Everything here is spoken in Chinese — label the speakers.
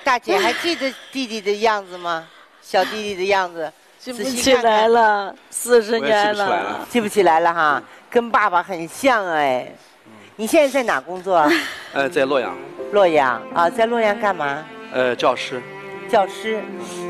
Speaker 1: 大姐还记得弟弟的样子吗？小弟弟的样子，
Speaker 2: 记不起来了，40年了，
Speaker 1: 记不起来了哈，跟爸爸很像哎。你现在在哪工作？
Speaker 3: 在洛阳。
Speaker 1: 洛阳啊，在洛阳干嘛？
Speaker 3: 教师。
Speaker 1: 教师。